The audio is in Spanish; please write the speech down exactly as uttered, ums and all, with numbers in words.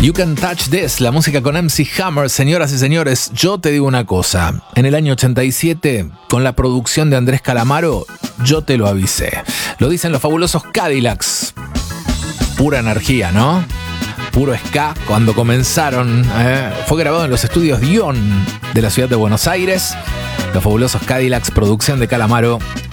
You Can Touch This, la música con M C Hammer. Señoras y señores, yo te digo una cosa. En el año ochenta y siete, con la producción de Andrés Calamaro, yo te lo avisé. Lo dicen los fabulosos Cadillacs. Pura energía, ¿no? Puro ska cuando comenzaron. Eh, fue grabado en los estudios Dion de la ciudad de Buenos Aires. Los fabulosos Cadillacs, producción de Calamaro.